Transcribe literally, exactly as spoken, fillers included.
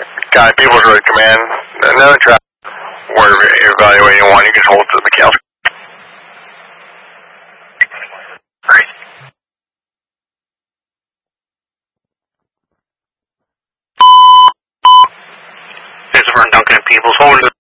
Got it. People's Road Command. Another trap. Where you're evaluating one, you can hold to the McAllister. There's a front Duncan and Peoples. Hold it.